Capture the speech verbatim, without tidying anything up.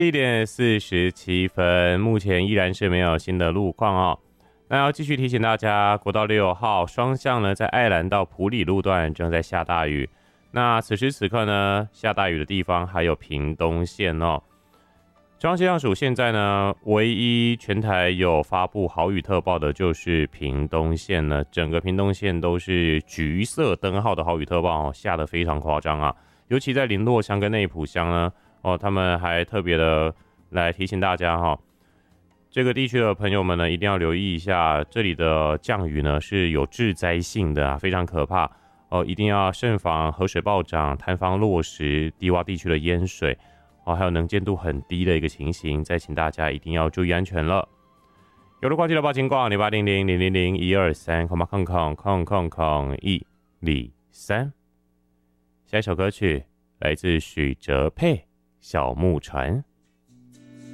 一点四十七分，目前依然是没有新的路况哦。那要继续提醒大家，国道六号双向呢，在爱兰到埔里路段正在下大雨。那此时此刻呢，下大雨的地方还有屏东县哦。中央气象署现在呢，唯一全台有发布豪雨特报的就是屏东县呢，整个屏东县都是橘色灯号的豪雨特报哦，下得非常夸张啊。尤其在林洛乡跟内埔乡呢，哦，他们还特别的来提醒大家哈、哦。这个地区的朋友们呢，一定要留意一下，这里的降雨呢是有致灾性的啊，非常可怕哦，一定要慎防河水暴涨、坍方落石、低洼地区的淹水哦，还有能见度很低的一个情形，再请大家一定要注意安全了。有了关系的报情况，零八零零零零零一二三，空八空空空空空一里三。下一首歌曲来自许哲佩《小木船》。